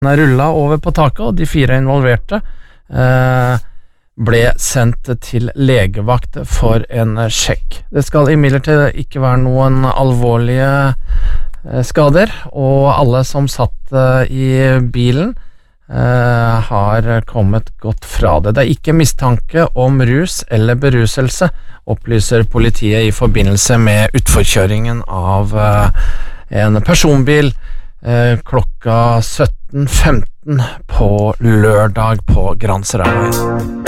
Rullet over på taket, og de 4 involverte ble sendt til legevakt for en sjekk. Det skal imidlertid ikke være noen alvorlige skader, og alle som satt i bilen har kommet godt fra det. Det er ikke mistanke om rus eller beruselse, opplyser politiet i forbindelse med utforkjøringen av en personbil klokka 17:15 på lørdag på Gransrærveien.